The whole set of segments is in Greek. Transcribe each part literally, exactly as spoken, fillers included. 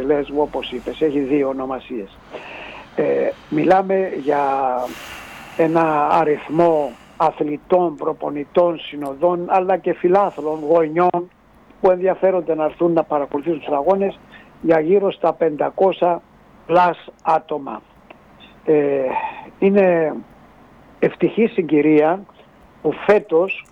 Λέσβο, όπως είπες, έχει δύο ονομασίες. Ε, μιλάμε για ένα αριθμό αθλητών, προπονητών, συνοδών, αλλά και φιλάθλων, γονιών που ενδιαφέρονται να έρθουν να παρακολουθήσουν τους αγώνες, για γύρω στα πεντακόσια πλας άτομα. Ε, είναι ευτυχή συγκυρία που φέτος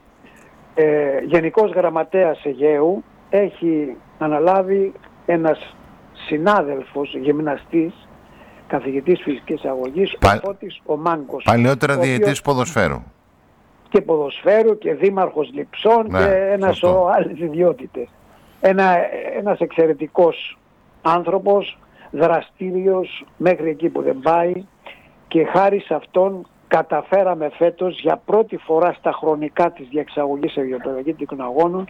ε, Γενικός Γραμματέας Αιγαίου έχει αναλάβει ένας συνάδελφος γυμναστής, καθηγητής φυσικής αγωγής, Πα... ο Φώτης ο Μάγκος. Παλαιότερα διαιτητής ποδοσφαίρου. Και ποδοσφαίρου και δήμαρχος Λειψών, ναι, και ένα σωρό άλλες ιδιότητες. Ένα, ένας εξαιρετικός άνθρωπος, δραστήριος μέχρι εκεί που δεν πάει, και χάρη σε αυτόν καταφέραμε φέτος για πρώτη φορά στα χρονικά της διεξαγωγής αιγαιοπελαγητικών αγώνων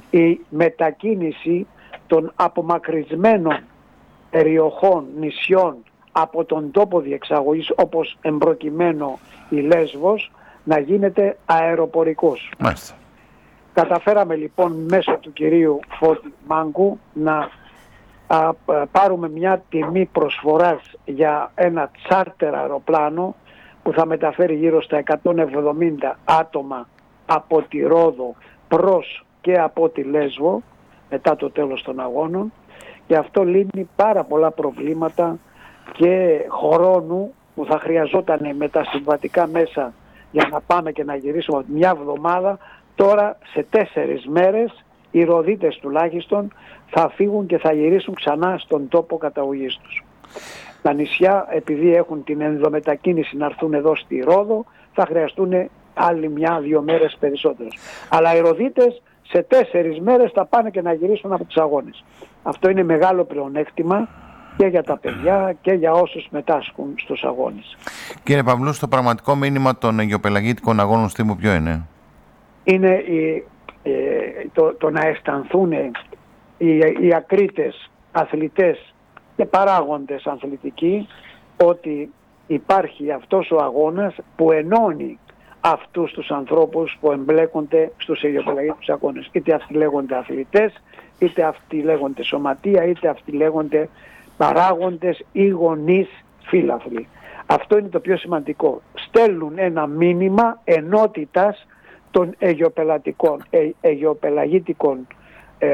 η μετακίνηση των απομακρυσμένων περιοχών, νησιών από τον τόπο διεξαγωγής, όπως εμπροκειμένο η Λέσβος, να γίνεται αεροπορικός. Μάλιστα. Καταφέραμε λοιπόν μέσω του κυρίου Φώτη Μάγκου να α, α, πάρουμε μια τιμή προσφοράς για ένα τσάρτερ αεροπλάνο που θα μεταφέρει γύρω στα εκατόν εβδομήντα άτομα από τη Ρόδο προς και από τη Λέσβο μετά το τέλος των αγώνων, και αυτό λύνει πάρα πολλά προβλήματα και χρόνου που θα χρειαζόταν με τα συμβατικά μέσα για να πάμε και να γυρίσουμε μια εβδομάδα. Τώρα σε τέσσερις μέρες οι ροδίτες τουλάχιστον θα φύγουν και θα γυρίσουν ξανά στον τόπο καταγωγής τους. Τα νησιά, επειδή έχουν την ενδομετακίνηση να έρθουν εδώ στη Ρόδο, θα χρειαστούν άλλη μια-δύο μέρες περισσότερες. Αλλά οι ροδίτες σε τέσσερις μέρες θα πάνε και να γυρίσουν από τους αγώνες. Αυτό είναι μεγάλο πλεονέκτημα και για τα παιδιά και για όσους μετάσχουν στους αγώνες. Κύριε Παυλού, το πραγματικό μήνυμα των αιγαιοπελαγητικών αγώνων Στίβου ποιο είναι? Είναι η, ε, το, το να αισθανθούν οι, οι ακρίτες αθλητές και παράγοντες αθλητικοί ότι υπάρχει αυτός ο αγώνας που ενώνει αυτούς τους ανθρώπους που εμπλέκονται στους αιγαιοπελαγητικούς αγώνες. Είτε αυτοί λέγονται αθλητές, είτε αυτοί λέγονται σωματεία, είτε αυτοί λέγονται παράγοντες ή γονείς φίλαθλοι. Αυτό είναι το πιο σημαντικό. Στέλνουν ένα μήνυμα ενότητας των αιγαιοπελατικών, ε, αιγαιοπελαγητικών ε,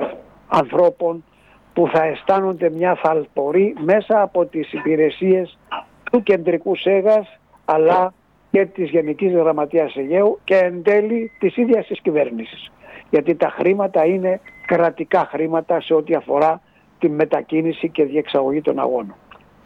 ανθρώπων που θα αισθάνονται μια θαλπορή μέσα από τις υπηρεσίες του Κεντρικού Σέγας αλλά και της Γενικής Γραμματείας Αιγαίου και εν τέλει της ίδιας της κυβέρνησης. Γιατί τα χρήματα είναι κρατικά χρήματα σε ό,τι αφορά τη μετακίνηση και διεξαγωγή των αγώνων.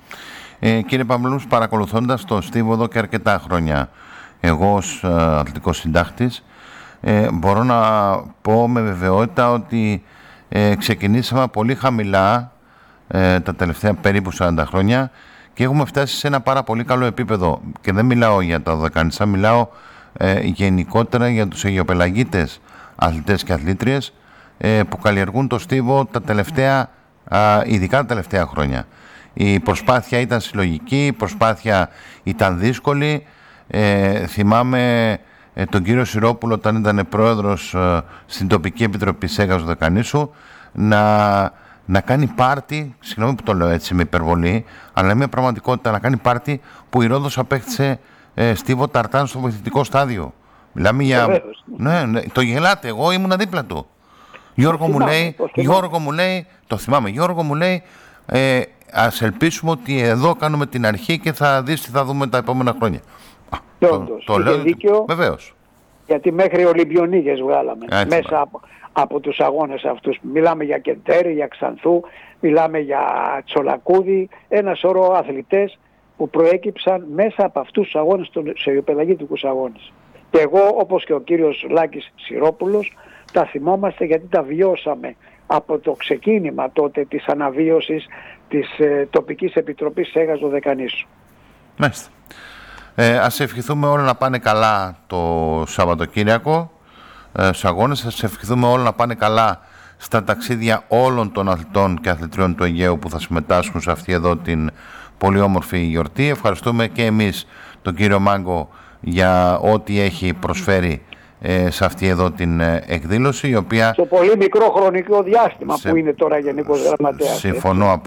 Ε, κύριε Παυλούς, παρακολουθώντας το Στίβο εδώ και αρκετά χρόνια, εγώ ως ε, αθλητικός συντάκτης, ε, μπορώ να πω με βεβαιότητα ότι ε, ξεκινήσαμε πολύ χαμηλά ε, τα τελευταία περίπου σαράντα χρόνια και έχουμε φτάσει σε ένα πάρα πολύ καλό επίπεδο. Και δεν μιλάω για τα δωδεκάνησα, μιλάω ε, γενικότερα για τους αιγαιοπελαγίτες αθλητές και αθλήτριες ε, που καλλιεργούν το Στίβο τα τελευταία, α, ειδικά τα τελευταία χρόνια. Η προσπάθεια ήταν συλλογική, η προσπάθεια ήταν δύσκολη. Ε, θυμάμαι ε, τον κύριο Σιρόπουλο όταν ήταν πρόεδρος ε, στην τοπική επιτροπή Σέγας Δωδεκανήσου να, να κάνει πάρτι, συγγνώμη που το λέω έτσι με υπερβολή, αλλά είναι μια πραγματικότητα, να κάνει πάρτι που η Ρόδος απέκτησε ε, Στίβο Ταρτάν στο βοηθητικό στάδιο. Μιλάμε για... Ναι, ναι, το γελάτε, εγώ ήμουν δίπλα του. Γιώργο μου λέει, Γιώργο μου λέει, το θυμάμαι, Γιώργο μου λέει, ε, ας ελπίσουμε ότι εδώ κάνουμε την αρχή και θα δεις τι θα δούμε τα επόμενα χρόνια. Και όντως, το, το λέω δίκιο, βεβαίως. Γιατί μέχρι Ολυμπιονίκες βγάλαμε έτσι, μέσα από, από τους αγώνες αυτούς. Μιλάμε για Κεντέρι, για Ξανθού, μιλάμε για Τσολακούδη, ένα σωρό αθλητές που προέκυψαν μέσα από αυτούς τους αγώνες, τους αιγαιοπελαγητικούς αγώνες. Και εγώ, όπως και ο κύριος Λάκης Σιρόπουλος, τα θυμόμαστε γιατί τα βιώσαμε από το ξεκίνημα τότε της αναβίωσης της ε, τοπικής επιτροπής Σέγας Δωδεκανήσου. Μάλιστα. Ε, ας ευχηθούμε όλα να πάνε καλά το Σαββατοκύριακο ε, στους αγώνες. Ας ευχηθούμε όλα να πάνε καλά στα ταξίδια όλων των αθλητών και αθλητριών του Αιγαίου που θα συμμετάσχουν σε αυτή εδώ την πολύ όμορφη γιορτή. Ευχαριστούμε και εμείς τον κύριο Μάγκο για ό,τι έχει προσφέρει ε, σε αυτή εδώ την ε, εκδήλωση, η οποία... Στο πολύ μικρό χρονικό διάστημα σε... που είναι τώρα Γενικός Γραμματέας. Συμφωνώ